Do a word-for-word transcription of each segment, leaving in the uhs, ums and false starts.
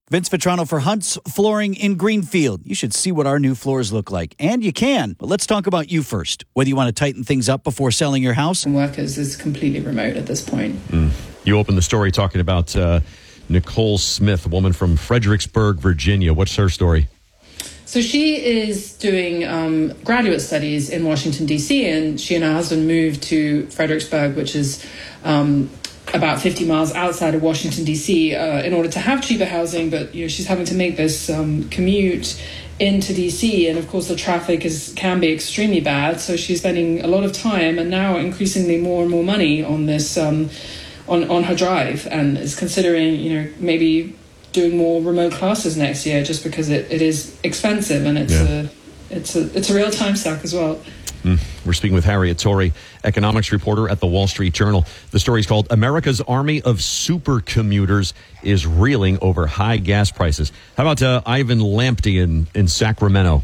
Vince Vitrano for Hunt's Flooring in Greenfield. You should see what our new floors look like. And you can. But let's talk about you first. Whether you want to tighten things up before selling your house. Workers is completely remote at this point. Mm. You opened the story talking about uh, Nicole Smith, a woman from Fredericksburg, Virginia. What's her story? So she is doing um, graduate studies in Washington, D C, and she and her husband moved to Fredericksburg, which is um, about fifty miles outside of Washington, D C, uh, in order to have cheaper housing. But you know, she's having to make this um, commute into D C, and of course the traffic is can be extremely bad. So she's spending a lot of time and now increasingly more and more money on this um, on on her drive, and is considering you know maybe doing more remote classes next year just because it, it is expensive, and it's yeah. a it's a it's a real time suck as well. Mm. We're speaking with Harriet Torrey, economics reporter at the Wall Street Journal. The story is called America's Army of Supercommuters is Reeling Over High Gas Prices. How about uh, Ivan Lamptey in, in Sacramento?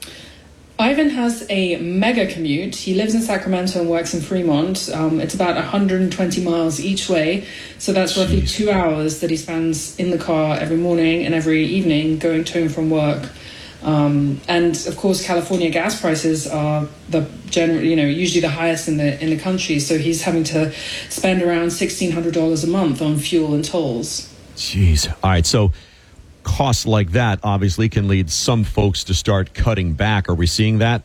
Ivan has a mega commute. He lives in Sacramento and works in Fremont. Um, it's about one hundred twenty miles each way. So that's roughly Jeez. two hours that he spends in the car every morning and every evening going to and from work. Um, and of course, California gas prices are the general, you know, usually the highest in the in the country. So he's having to spend around sixteen hundred dollars a month on fuel and tolls. Jeez. All right. So costs like that obviously can lead some folks to start cutting back. Are we seeing that?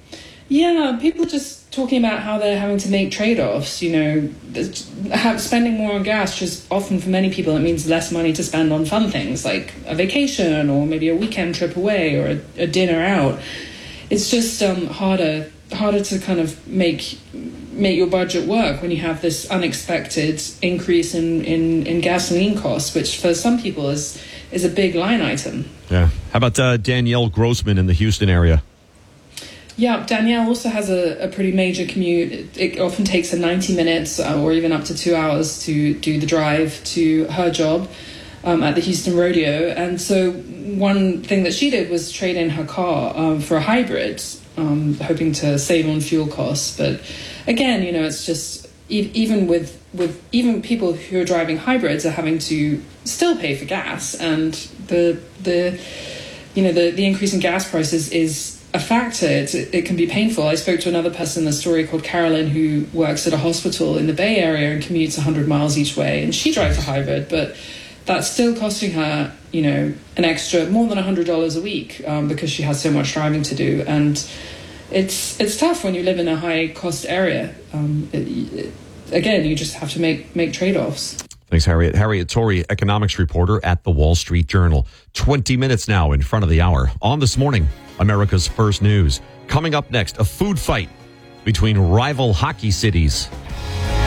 Yeah, people are just talking about how they're having to make trade-offs. You know, have, spending more on gas just often for many people it means less money to spend on fun things like a vacation or maybe a weekend trip away or a, a dinner out. It's just um, harder harder to kind of make make your budget work when you have this unexpected increase in, in, in gasoline costs, which for some people is is a big line item. Yeah. How about uh, Danielle Grossman in the Houston area? Yeah, Danielle also has a, a pretty major commute. It, it often takes her ninety minutes uh, or even up to two hours to do the drive to her job um, at the Houston Rodeo. And so one thing that she did was trade in her car um, for a hybrid, um, hoping to save on fuel costs. But again, you know, it's just e- even with, with even people who are driving hybrids are having to still pay for gas. And the, the you know, the, the increase in gas prices is a factor. It's, it can be painful. I spoke to another person in the story called Carolyn who works at a hospital in the Bay Area and commutes one hundred miles each way, and she drives a hybrid, but that's still costing her, you know, an extra more than one hundred dollars a week um, because she has so much driving to do. And it's it's tough when you live in a high cost area. Um, it, it, again, you just have to make make trade-offs. Thanks, Harriet. Harriet Torrey, economics reporter at the Wall Street Journal. twenty minutes now in front of the hour. On This Morning, America's First News. Coming up next, a food fight between rival hockey cities.